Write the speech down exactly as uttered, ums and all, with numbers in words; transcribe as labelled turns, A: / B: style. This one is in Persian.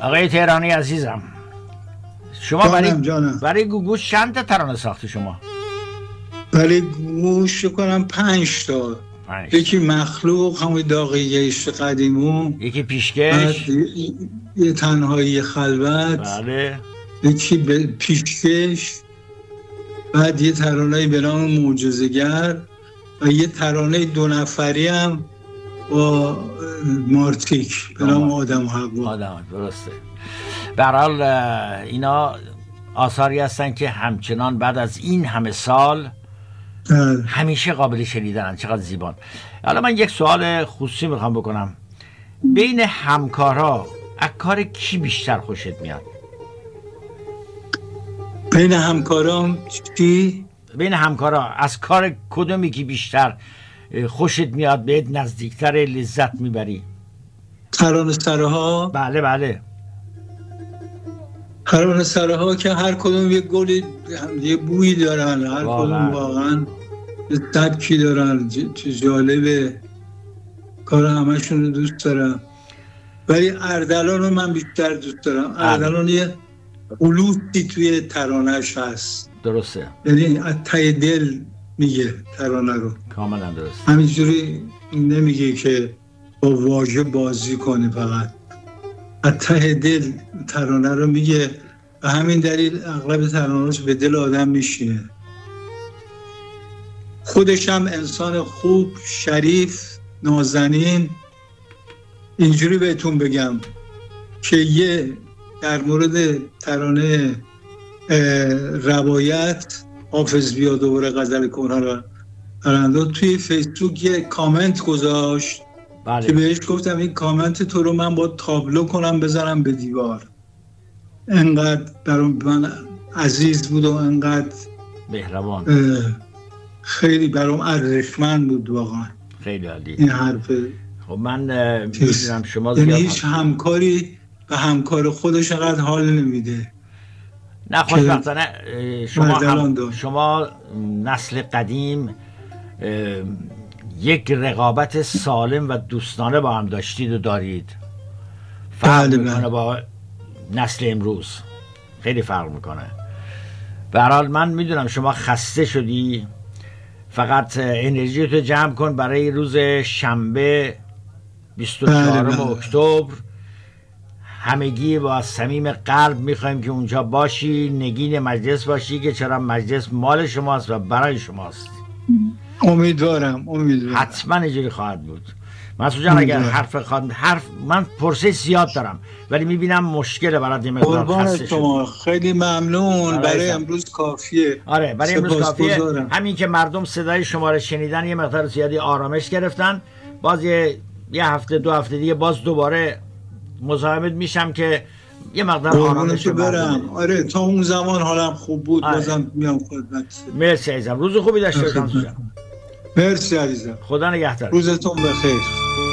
A: آقای تهرانی عزیزم، شما
B: جانم
A: برای
B: جانم.
A: برای گوگوش چند تا ترانه ساختی شما؟
B: برای گوش کنم پنج تا.
A: پنج.
B: یکی مخلوق، همون داغی عشق قدیمون،
A: یکی
B: بعد
A: پیشکش.
B: یه- یه تنهایی خلوت،
A: بله.
B: یکی به پیشکش، بعد یه ترانه به نام معجزه‌گر و یه ترانه دو نفری هم با مارتیک به نام آدم و حوا.
A: آدم، درسته. به هر حال اینا آثاری هستن که همچنان بعد از این همه سال
B: بله.
A: همیشه قابل شنیدن. چقدر زیبان. حالا من یک سوال خصوصی میخوام بکنم. بین همکارا از کار کی بیشتر خوشت میاد؟
B: بین همکارام چی؟
A: بین همکارا از کار کدومی که بیشتر خوشت میاد، بهت نزدیکتر، لذت میبری؟
B: ترانه سرها.
A: بله بله.
B: ترانه سرها که هر کدوم یه گلی، یه بویی دارن، هر کدوم واقعا یه سبکی دارن، چه جالبه. کار همشون رو دوست دارم، ولی اردلان رو من بیشتر دوست دارم. اردلان یه خلوصی توی ترانهش هست.
A: درسته.
B: یعنی از ته دل میگه ترانه رو.
A: کاملا درست.
B: همینجوری نمیگه که با واژه بازی کنه، فقط از ته دل ترانه رو میگه و همین دلیل اغلب ترانه‌اش به دل آدم میشینه. خودش هم انسان خوب، شریف، نازنین. اینجوری بهتون بگم که یه در مورد ترانه روایت حافظ بیا دوباره غزل کنها را ترانه توی فیسبوک یه کامنت گذاشت. بله. که بهش گفتم این کامنت تو رو من با تابلو کنم بذارم به دیوار. انقدر برام من عزیز بود و انقدر
A: مهربان،
B: خیلی برام ارزشمند بود واقعا.
A: خیلی عالی
B: این حرفه.
A: خب من میدونم شما
B: یعنی هیچ همکاری به همکار خودش انقدر حال نمیده.
A: نه خوشبختانه شما هم شما نسل قدیم یک رقابت سالم و دوستانه با هم داشتید و دارید. فرق میکنه با نسل امروز، خیلی فرق میکنه. به هر حال من میدونم شما خسته شدی، فقط انرژی تو جمع کن برای روز شنبه بیست و چهارم اکتبر. همگی با صمیم قلب میخوایم که اونجا باشی، نگین مجلس باشی که چرا مجلس مال شماست و برای شماست.
B: امیدوارم امیدوارم
A: حتما اینجوری خواهد بود. مسعود جان اگر حرف خواهد حرف من پرسه زیاد دارم ولی میبینم مشکل برات این مقدار خسته شد.
B: خیلی ممنون. برای امروز کافیه.
A: آره برای امروز کافیه. همین که مردم صدای شما رو شنیدن یه مقدار زیادی آرامش گرفتن. باز یه, یه هفته دو هفته دیگه باز دوباره مزاحمت میشم که یه مقدار آرامش
B: برم. آره تا اون زمان حالم خوب بود. آره. بازم میام خدمت.
A: مرسی عزیزم. روز خوبی داشته باشم.
B: مرسی عزیزم.
A: خدا نگهدار.
B: روزتون بخیر.